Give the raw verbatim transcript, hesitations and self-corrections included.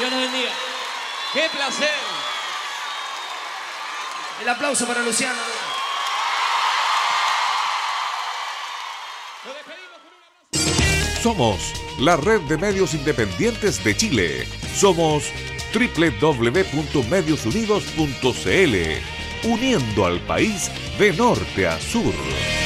Dios nos bendiga. ¡Qué placer! El aplauso para Luciano. Somos la red de medios independientes de Chile. Somos doble u doble u doble u punto medios unidos punto c l, uniendo al país de norte a sur.